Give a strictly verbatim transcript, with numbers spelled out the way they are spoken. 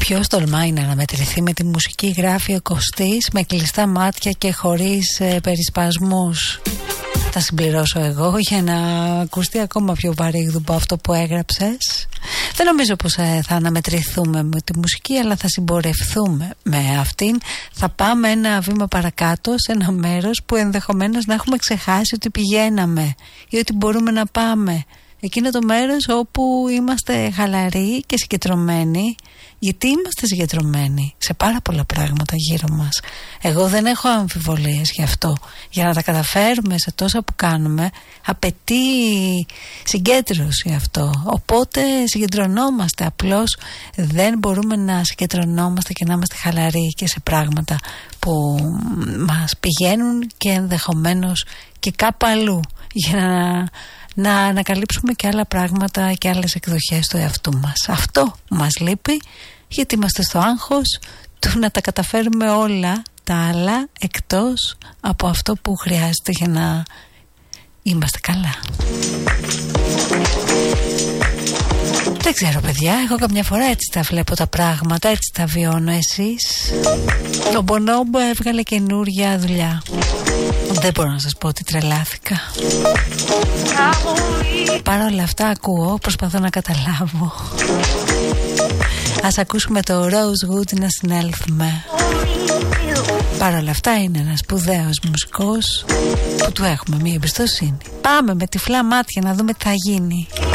Ποιος τολμάει να αναμετρηθεί με τη μουσική, γράφει ο Κωστής, με κλειστά μάτια και χωρίς ε, περισπασμούς. Θα συμπληρώσω εγώ για να ακουστεί ακόμα πιο βαρύγδου από αυτό που έγραψες. Δεν νομίζω πως ε, θα αναμετρηθούμε με τη μουσική, αλλά θα συμπορευθούμε με αυτήν. Θα πάμε ένα βήμα παρακάτω σε ένα μέρος που ενδεχομένως να έχουμε ξεχάσει ότι πηγαίναμε ή ότι μπορούμε να πάμε. Εκείνο το μέρος όπου είμαστε χαλαροί και συγκεντρωμένοι. Γιατί είμαστε συγκεντρωμένοι σε πάρα πολλά πράγματα γύρω μας. Εγώ δεν έχω αμφιβολίες γι' αυτό. Για να τα καταφέρουμε σε τόσα που κάνουμε απαιτεί συγκέντρωση αυτό. Οπότε συγκεντρωνόμαστε. Απλώς δεν μπορούμε να συγκεντρωνόμαστε και να είμαστε χαλαροί και σε πράγματα που μας πηγαίνουν και ενδεχομένως και κάπου αλλού, για να να ανακαλύψουμε και άλλα πράγματα και άλλες εκδοχές του εαυτού μας. Αυτό μας λείπει, γιατί είμαστε στο άγχος του να τα καταφέρουμε όλα τα άλλα εκτός από αυτό που χρειάζεται για να είμαστε καλά. Δεν ξέρω παιδιά, εγώ καμιά φορά έτσι τα βλέπω τα πράγματα, έτσι τα βιώνω. Εσείς? Το Bonobo έβγαλε καινούρια δουλειά. Δεν μπορώ να σας πω ότι τρελάθηκα. Παρ' όλα αυτά ακούω, προσπαθώ να καταλάβω. Ας ακούσουμε το Rosewood να συνέλθουμε. Παρ' όλα αυτά είναι ένας σπουδαίος μουσικός που του έχουμε μία εμπιστοσύνη. Πάμε με τυφλά μάτια να δούμε τι θα γίνει.